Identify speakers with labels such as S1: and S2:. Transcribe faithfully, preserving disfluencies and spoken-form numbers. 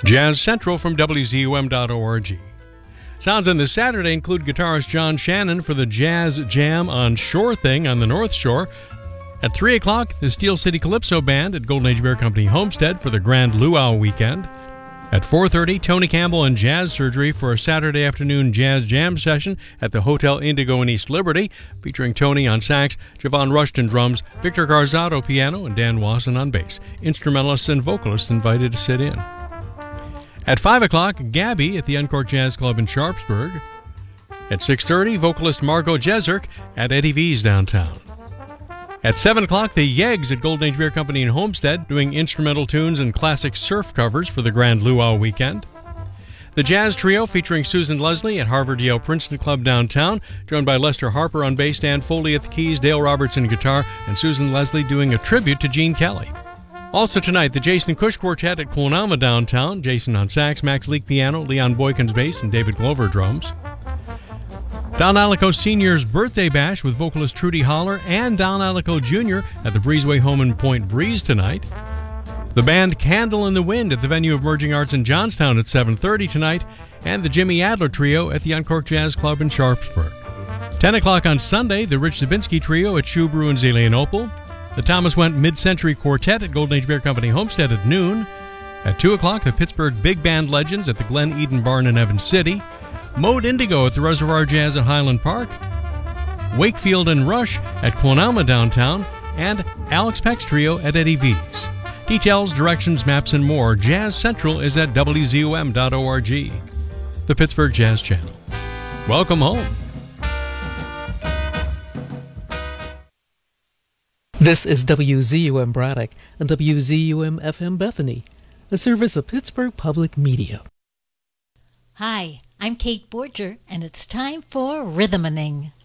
S1: Jazz Central from W Z U M dot org. Sounds on this Saturday include guitarist John Shannon for the Jazz Jam on Shore Thing on the North Shore. At three o'clock, the Steel City Calypso Band at Golden Age Beer Company Homestead for the Grand Luau Weekend. At four thirty, Tony Campbell and Jazz Surgery for a Saturday afternoon jazz jam session at the Hotel Indigo in East Liberty, featuring Tony on sax, Javon Rushton drums, Victor Garzado piano, and Dan Wasson on bass. Instrumentalists and vocalists invited to sit in. At five o'clock, Gabby at the Uncorked Jazz Club in Sharpsburg. At six thirty, vocalist Margot Jezerk at Eddie V's downtown. At seven o'clock, the Yeggs at Golden Age Beer Company in Homestead doing instrumental tunes and classic surf covers for the Grand Luau Weekend. The Jazz Trio featuring Susan Leslie at Harvard Yale Princeton Club downtown, joined by Lester Harper on bass, Dan Foley at the keys, Dale Robertson guitar, and Susan Leslie doing a tribute to Gene Kelly. Also tonight, the Jason Cush Quartet at Quonama downtown, Jason on sax, Max Leak piano, Leon Boykins bass, and David Glover drums. Don Alico Senior's Birthday Bash with vocalist Trudy Holler and Don Alico Junior at the Breezeway Home in Point Breeze tonight. The band Candle in the Wind at the venue of Merging Arts in Johnstown at seven thirty tonight, and the Jimmy Adler Trio at the Uncorked Jazz Club in Sharpsburg. ten o'clock on Sunday, the Rich Zabinski Trio at Shoe Brew in Zelienople. The Thomas Went Mid-Century Quartet at Golden Age Beer Company Homestead at noon. At two o'clock, the Pittsburgh Big Band Legends at the Glen Eden Barn in Evans City. Mode Indigo at the Reservoir Jazz at Highland Park. Wakefield and Rush at Quonama downtown. And Alex Peck's Trio at Eddie V's. Details, directions, maps, and more. Jazz Central is at W Z U M dot org. The Pittsburgh Jazz Channel. Welcome home.
S2: This is W Z U M Braddock and W Z U M F M Bethany, a service of Pittsburgh Public Media.
S3: Hi, I'm Kate Borger, and it's time for Rhythmaning.